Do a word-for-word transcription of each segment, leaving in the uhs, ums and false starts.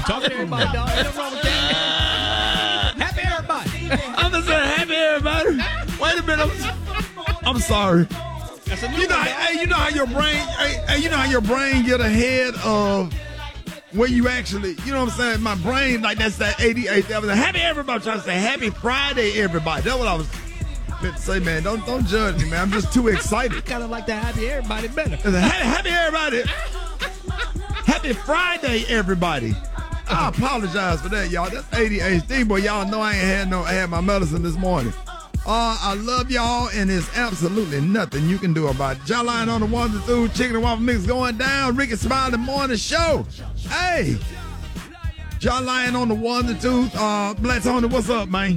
Talking to everybody, dog. Ain't nothing wrong with that. Happy everybody. I'm just saying happy everybody. Wait a minute. I'm, I'm sorry. That's a new You know, one, hey, you know how your brain, hey, hey, you know how your brain get ahead of where you actually, you know what I'm saying? My brain, like that's that eighty-eight. I was like, happy everybody. I'm trying to say happy Friday, everybody. That's what I was meant to say, man. Don't don't judge me, man. I'm just too excited. Kind of like that happy everybody better. Happy, happy everybody. Happy Friday, everybody. I apologize for that, y'all. That's A D H D, boy. Y'all know I ain't had no I had my medicine this morning. Uh, I love y'all, and there's absolutely nothing you can do about it. Jawline on the ones and twos, chicken and waffle mix going down. Ricky Smiley Morning Show. Hey, Jawline on the ones and twos. Uh, Black Tony, what's up, man?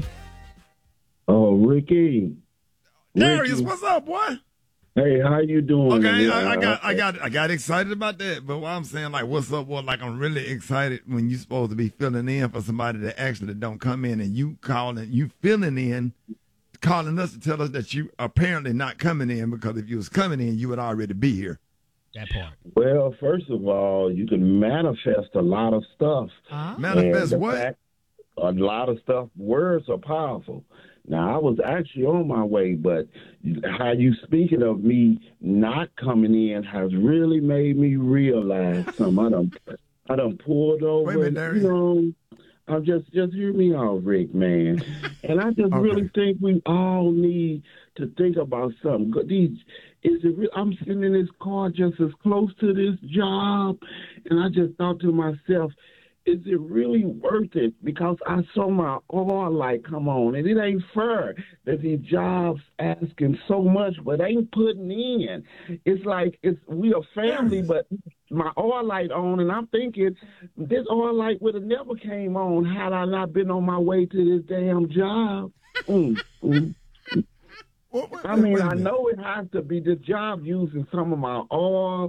Oh, Ricky. Darius, Ricky. what's up, boy? Hey, how you doing? Okay, Yeah, I, I got, I got, I got excited about that. But what I'm saying, like, what's up, boy? Like, I'm really excited when you supposed to be filling in for somebody that actually don't come in, and you calling, you filling in, calling us to tell us that you apparently not coming in, because if you was coming in, you would already be here. That part. Well, first of all, you can manifest a lot of stuff. Uh-huh. Manifest And the what? fact- a lot of stuff. Words are powerful. Now, I was actually on my way, but how you speaking of me not coming in has really made me realize something. I done, I done pulled over. Wait a minute, Darius. You know, I'm just, just hear me out, Rick, man. And I just Okay. really think we all need to think about something. Good- These, is it? Re- I'm sitting in this car just as close to this job, and I just thought to myself, is it really worth it? Because I saw my oil light come on, and it ain't fair that these jobs asking so much, but ain't putting in. It's like it's we a family, but my oil light on, and I'm thinking this oil light would have never came on had I not been on my way to this damn job. Mm, mm. What- what- I mean, wait a I minute. know it has to be the job using some of my oil.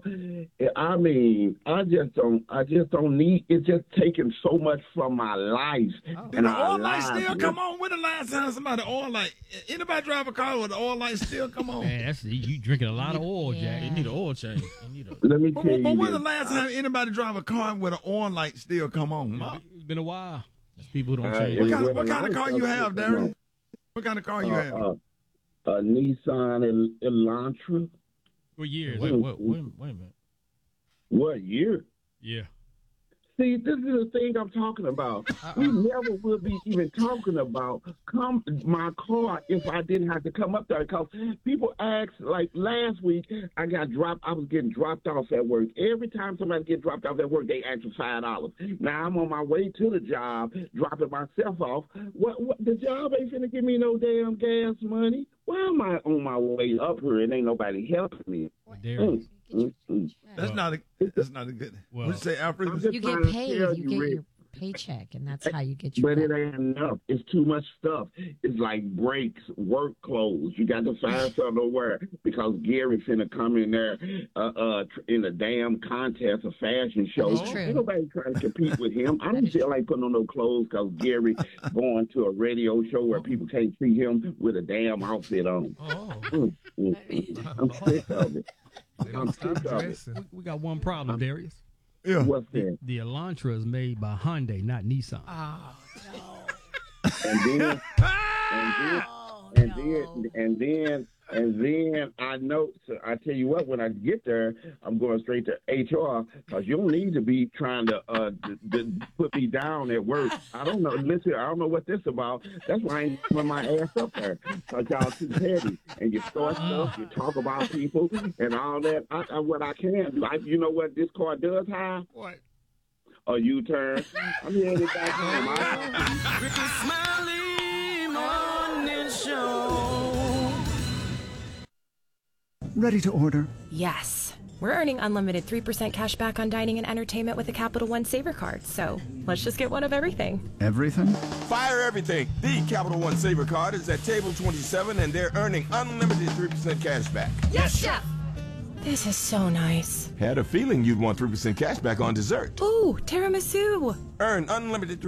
I mean, I just don't. I just don't need. It's just taking so much from my life. Did the oil light still come on? When the last time somebody oil light? Anybody drive a car with the oil light still come on? Man, that's you drinking a lot of oil, Jack. Yeah. You need an oil change. You need a, Let me But, tell but, you. but when the this. last time anybody drive a car with an oil light still come on? it's been a while. There's people who don't Uh, change. What it- kind, of, well, what kind of a lot car of you stuff have, still come Darren? What kind of car you Uh, have? uh, a Nissan El- Elantra. What years? Wait, Wait, wait, wait, wait a minute. What year? Yeah. See, this is the thing I'm talking about. We never will be even talking about come my car if I didn't have to come up there. Because people ask, like last week, I got dropped. I was getting dropped off at work. Every time somebody get dropped off at work, they ask for five dollars. Now I'm on my way to the job, dropping myself off. What? What? The job ain't finna give me no damn gas money. Why am I on my way up here and ain't nobody helping me? Darius. Mm, mm, mm. That's Well- not a. That's not a good. Well- What you say, Alfred? I'm just You trying get to paid. tell You you, get Rick. your paycheck, and that's how you get your. But it pay. ain't enough. It's too much stuff. It's like breaks, work clothes. You got to find something to wear because Gary finna come in there uh, uh, tr- in a damn contest, a fashion show. That is true. Ain't nobody trying to compete with him. I That don't is feel like putting on no clothes because Gary going to a radio show where people can't see him with a damn outfit on. Oh. Mm, mm, mm. I'm sick of it. I'm sick of it. We, we got one problem, Darius. Yeah. What's that? The Elantra is made by Hyundai, not Nissan. And then, and then, Oh, and no. then, and then, and then I know. So I tell you what, when I get there, I'm going straight to H R because you don't need to be trying to uh, d- d- put me down at work. I don't know. Listen, I don't know what this about. That's why I ain't putting my ass up there because y'all too petty and you start stuff, you talk about people and all that. I, I, what I can do, I, you know what this car does have? What? A U-turn. I'm headed back home. I- Ricky Smiley Morning Show. Ready to order. Yes. We're earning unlimited three percent cash back on dining and entertainment with a Capital One Saver card. So let's just get one of everything. Everything? Fire everything. The Capital One Saver card is at table twenty-seven, and they're earning unlimited three percent cash back. Yes, Chef! This is so nice. Had a feeling you'd want three percent cash back on dessert. Ooh, tiramisu. Earn unlimited